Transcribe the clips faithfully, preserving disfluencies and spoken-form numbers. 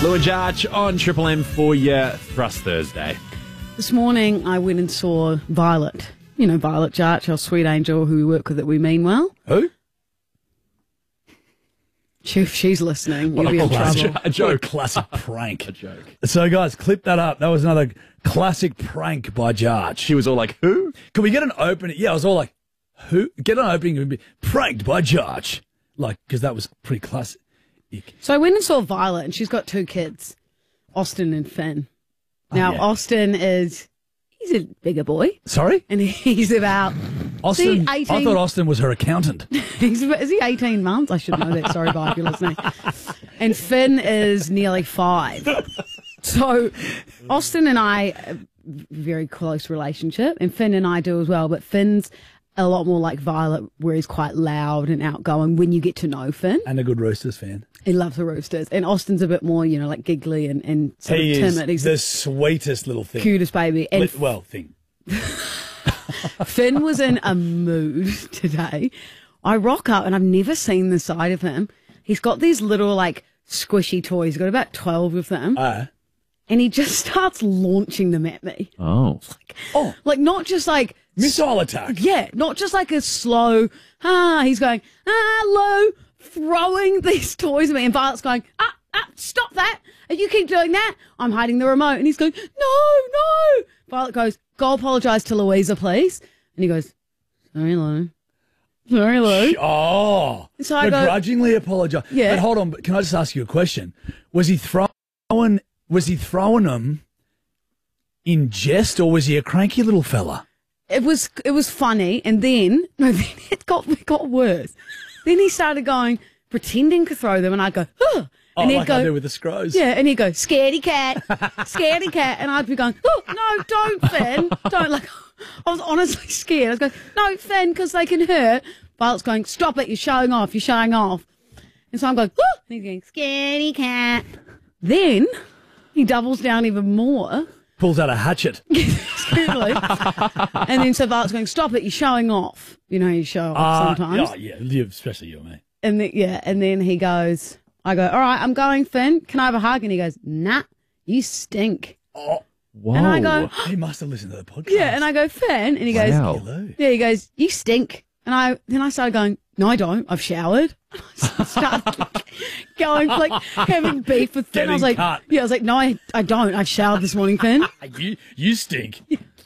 Lou and Jarch on Triple M for your Thrust Thursday. This morning I went and saw Violet. You know Violet Jarch, our sweet angel who we work with at We Mean Well. Who? She, if she's listening, you'll be in classic- trouble. A joke. What a classic prank. A joke. So, guys, clip that up. That was another classic prank by Jarch. She was all like, who? Can we get an opening? Yeah, I was all like, who? Get an opening and be pranked by Jarch. Like, because that was pretty classic. So I went and saw Violet, and she's got two kids, Austin and Finn. Now, yeah. Austin is, he's a bigger boy, Sorry? and he's about, Austin, See, eighteen I thought Austin was her accountant. he's, is he eighteen months? I should know that. Sorry, Vi, if you're listening. And Finn is nearly five. So Austin and I, a very close relationship, and Finn and I do as well, but Finn's a lot more like Violet, where he's quite loud and outgoing when you get to know Finn. And a good Roosters fan. He loves the Roosters. And Austin's a bit more, you know, like giggly and, and sort He of is timid. He's the the sweetest little thing. cutest baby. And Li- well, thing. Finn was in a mood today. I rock up and I've never seen the side of him. He's got these little like squishy toys. He's got about twelve of them. Uh, And he just starts launching them at me. Oh. Like, Oh. like not just like, missile attack. yeah, not just like a slow, ah, he's going, ah, low, throwing these toys at me. And Violet's going, ah, ah, stop that. If you keep doing that, I'm hiding the remote. And he's going, no, no. Violet goes, go apologise to Louisa, please. And he goes, sorry, Lou. Sorry, Lou. Oh. So I go- begrudgingly apologise. Yeah. But hold on, but can I just ask you a question? Was he throwing was he throwing them in jest, or was he a cranky little fella? It was it was funny, and then no, then it got it got worse. Then he started going, pretending to throw them, and I'd go, oh, Oh, and he'd like go, I do with the scrows. yeah, and he'd go, scaredy cat, scaredy cat, and I'd be going, oh no, don't Finn, don't. Like I was honestly scared. I was going, no Finn, because they can hurt. Violet's going, stop it, you're showing off, you're showing off. And so I'm going, oh, and he's going, scaredy cat. Then he doubles down even more. Pulls out a hatchet. Truly. And then so Violet's going, stop it, you're showing off. You know, you show off Uh, sometimes. Oh, yeah, you- especially you and me. And then, yeah, and then he goes, I go, all right, I'm going, Finn. Can I have a hug? And he goes, nah, you stink. Oh, Whoa. And I go, he must have listened to the podcast. yeah, and I go, Finn. And he goes, Wow. Hello. yeah, he goes, you stink. And I then I started going, no, I don't. I've showered. I started going, like, having beef with Finn. I was Getting like, cut. yeah, I was like, no, I, I don't. I've showered this morning, Finn. You, you stink.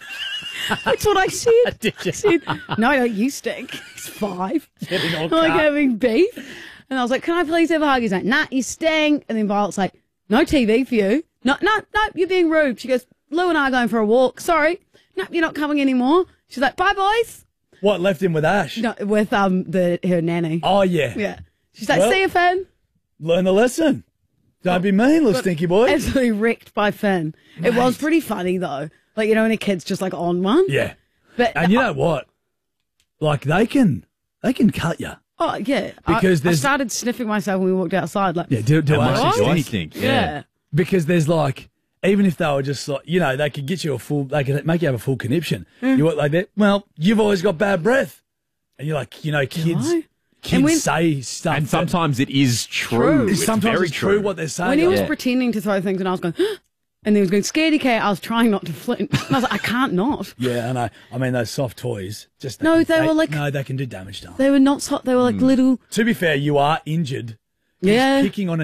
That's what I said. Did you? I said, no, no, you stink. He's five. Getting all like cut. having beef. And I was like, can I please have a hug? He's like, nah, you stink. And then Violet's like, no T V for you. No, no, no, you're being rude. She goes, Lou and I are going for a walk. Sorry. No, you're not coming anymore. She's like, bye, boys. What, left him with Ash? No, with um the her nanny. Oh, yeah. Yeah. She's like, Well- see you, Finn. Learn the lesson. Don't be mean, little stinky boy. Absolutely wrecked by Finn. It was pretty funny, though. Like, you know, when a kid's just like on one. Yeah. But, And you know what? Like, they can, they can cut you. oh, yeah. Because I, I there's- started sniffing myself when we walked outside. Like, Yeah, do, do How I much do stink? I think? yeah. Yeah. Because there's like, even if they were just like, you know, they could get you a full, they could make you have a full conniption. Mm. You want like that? Well, you've always got bad breath. And you're like, you know, kids, I? kids And when- say stuff. And that- sometimes it is true. True. It's sometimes very it's true what they're saying. When he was Yeah. pretending to throw things and I was going, and he was going, scaredy cat, I was trying not to flinch. And I was like, I can't not. Yeah, I know. I mean, those soft toys, just No, they were like- no, they can do damage to them. They were not, so, they were like little, To be fair, you are injured. yeah. Picking on